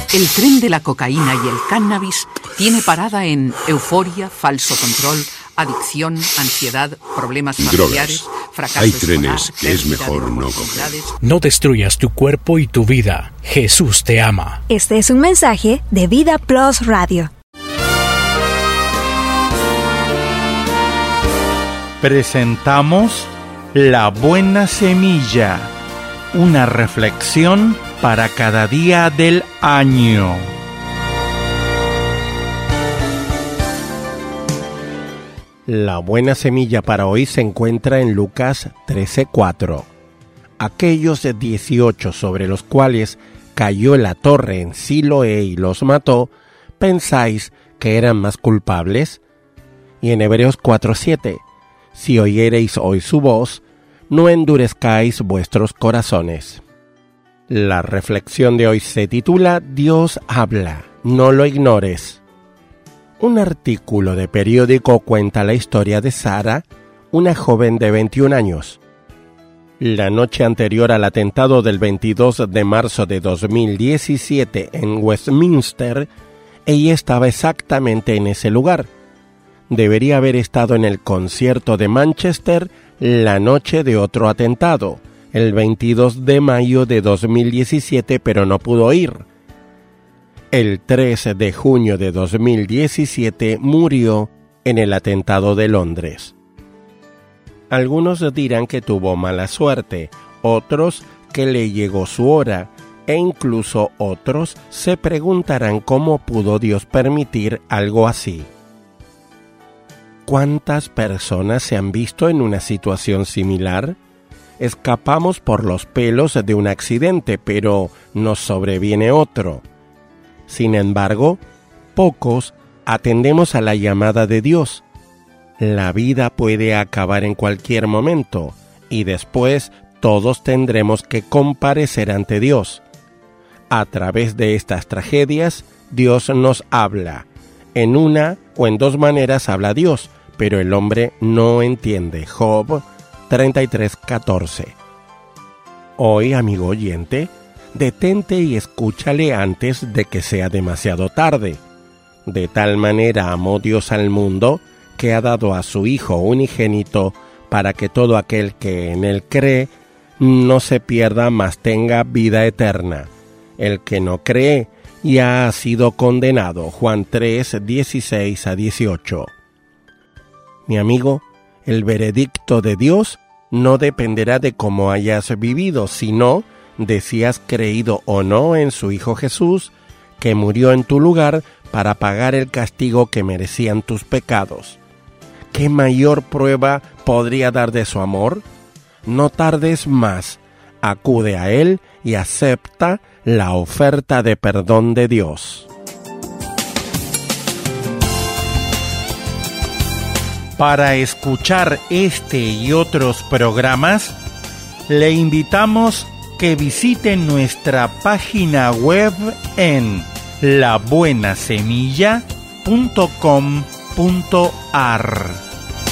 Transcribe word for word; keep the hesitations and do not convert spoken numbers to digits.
El tren de la cocaína y el cannabis tiene parada en euforia, falso control, adicción, ansiedad, problemas familiares, fracaso Hay trenes escolar, que es pérdida mejor de no oportunidades. coger. No destruyas tu cuerpo y tu vida. Jesús te ama. Este es un mensaje de Vida Plus Radio. Presentamos La Buena Semilla, una reflexión para cada día del año. La buena semilla para hoy se encuentra en Lucas trece cuatro. Aquellos dieciocho sobre los cuales cayó la torre en Siloé y los mató, ¿pensáis que eran más culpables? Y en Hebreos cuatro siete, si oyereis hoy su voz, no endurezcáis vuestros corazones. La reflexión de hoy se titula Dios habla, no lo ignores. Un artículo de periódico cuenta la historia de Sara, una joven de veintiún años. La noche anterior al atentado del veintidós de marzo de dos mil diecisiete en Westminster, ella estaba exactamente en ese lugar. Debería haber estado en el concierto de Manchester la noche de otro atentado, el veintidós de mayo de dos mil diecisiete, pero no pudo ir. El tres de junio de dos mil diecisiete murió en el atentado de Londres. Algunos dirán que tuvo mala suerte, otros que le llegó su hora, e incluso otros se preguntarán cómo pudo Dios permitir algo así. ¿Cuántas personas se han visto en una situación similar? Escapamos por los pelos de un accidente, pero nos sobreviene otro. Sin embargo, pocos atendemos a la llamada de Dios. La vida puede acabar en cualquier momento, y después todos tendremos que comparecer ante Dios. A través de estas tragedias, Dios nos habla. En una o en dos maneras habla Dios, pero el hombre no entiende. Job treinta y tres catorce. Hoy, amigo oyente, detente y escúchale antes de que sea demasiado tarde. De tal manera amó Dios al mundo, que ha dado a su Hijo unigénito, para que todo aquel que en él cree no se pierda, mas tenga vida eterna. El que no cree ya ha sido condenado. Juan tres, dieciséis a dieciocho. Mi amigo, el veredicto de Dios no dependerá de cómo hayas vivido, sino de si has creído o no en su Hijo Jesús, que murió en tu lugar para pagar el castigo que merecían tus pecados. ¿Qué mayor prueba podría dar de su amor? No tardes más, acude a Él y acepta la oferta de perdón de Dios. Para escuchar este y otros programas, le invitamos que visite nuestra página web en la buena semilla punto com punto a r.